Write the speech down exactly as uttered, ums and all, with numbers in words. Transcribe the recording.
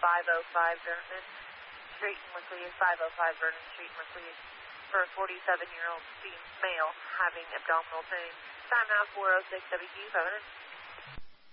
five oh five Vernon Street in Laclede, five oh five Vernon Street in Laclede, for a forty-seven-year-old male having abdominal pain. Time now four oh six W Q, five hundred.